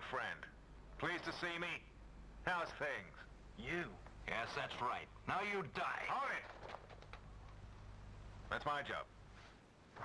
friend. Pleased to see me? How's things? You? Yes, that's right. Now you die. Hold it! That's my job.